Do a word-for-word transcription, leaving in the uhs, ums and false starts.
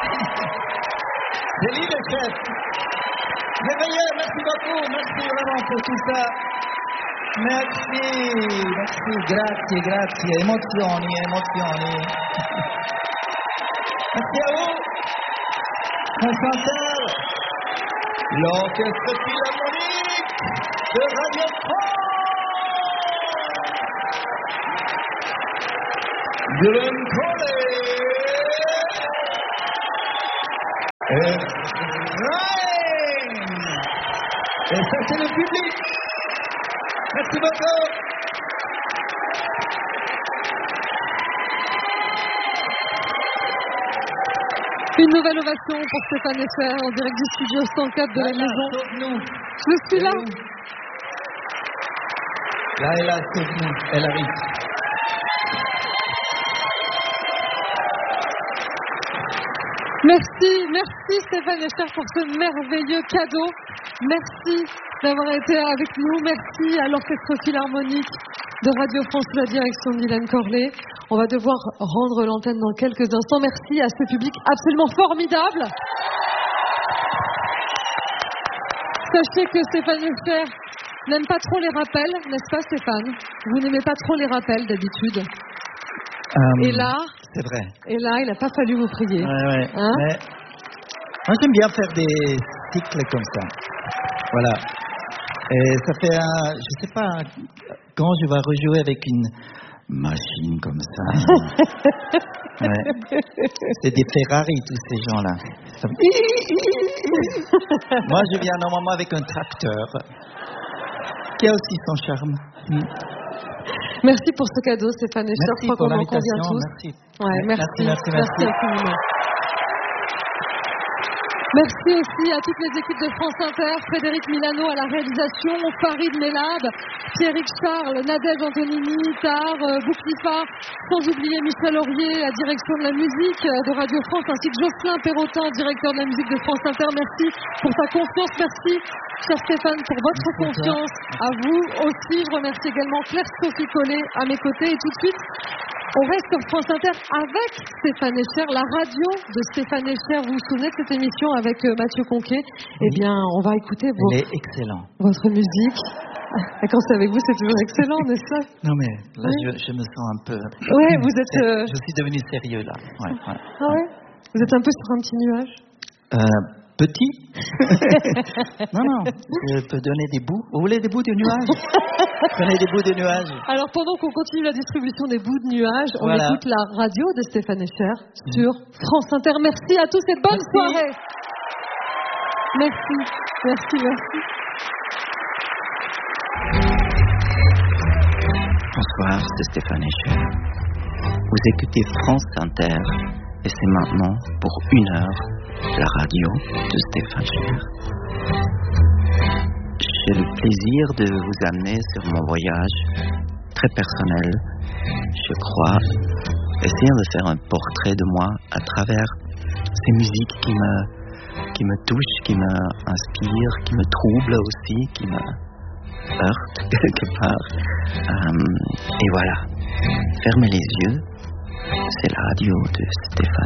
C'est lui le chef. Merveilleux, merci beaucoup, merci vraiment pour tout ça. Merci, merci, grazie, grazie, emozioni, emozioni. Merci à vous. Constantin, l'orchestre philharmonique de Radio France. Dylan Corley. Et Ryan. Et ça, c'est le public. Merci beaucoup. Une nouvelle ovation pour Stéphane Esser en direct du studio cent quatre de la Là, maison. sauve-nous. Je suis là. Là, elle a sauve-nous. Elle arrive. Merci, merci Stéphane Esser pour ce merveilleux cadeau. Merci d'avoir été avec nous. Merci à l'Orchestre Philharmonique de Radio France sous la direction de Dylan Corley. On va devoir rendre l'antenne dans quelques instants. Merci à ce public absolument formidable. Sachez que Stéphane Esser n'aime pas trop les rappels, n'est-ce pas Stéphane? Vous n'aimez pas trop les rappels d'habitude. Um, Et là, c'est vrai. et là, il n'a pas fallu vous prier. Ouais, ouais. Hein? Mais moi, j'aime bien faire des cycles comme ça. Voilà. Et ça fait un... Je sais pas quand je vais rejouer avec une machine comme ça. Ouais. C'est des Ferrari, tous ces gens-là. Ça... Moi, je viens normalement avec un tracteur qui a aussi son charme. Merci pour ce cadeau, Stéphane Esser. Merci Je crois pour qu'on en l'invitation. convient tous. Merci. Ouais, merci. Merci, merci, merci. infiniment. Merci aussi à toutes les équipes de France Inter, Frédéric Milano à la réalisation, Farid Melab, Pierrick Charles, Nadège Antonini, Tar, euh, Bouklifa, sans oublier Michel Aurier, la direction de la musique de Radio France, ainsi que Jocelyn Perrotin, directeur de la musique de France Inter. Merci pour ta confiance, merci cher Stéphane pour votre Merci confiance, à vous aussi. Je remercie également Claire-Sophie Collet à mes côtés et tout de suite, on reste sur France Inter avec Stéphane Esser, la radio de Stéphane Esser. Vous vous souvenez de cette émission avec euh, Mathieu Conquet? Eh bien, on va écouter vos, Elle est excellente. votre musique. Et quand c'est avec vous, c'est toujours excellent, n'est-ce pas? Non mais là, Oui. je, je me sens un peu... Ouais, vous êtes... euh, Je suis devenu sérieux là. Ouais, ouais. Ah ouais? Vous êtes un peu sur un petit nuage? Euh, petit Non, non. Je peux donner des bouts. Vous voulez des bouts de nuages? Prenez des bouts de nuages. Alors, pendant qu'on continue la distribution des bouts de nuages, on Voilà. écoute la radio de Stéphane Esser sur France Inter. Merci à tous et bonne Merci. soirée. Merci, merci, merci. Bonsoir, c'est Stéphane Esser. Vous écoutez France Inter et c'est maintenant pour une heure la radio de Stéphane Esser. J'ai le plaisir de vous amener sur mon voyage très personnel, je crois, essayant de faire un portrait de moi à travers ces musiques qui me, qui me touchent, qui m'inspirent, qui me troublent aussi, qui me heurtent quelque part. Euh, et voilà, fermez les yeux, c'est la radio de Stéphane.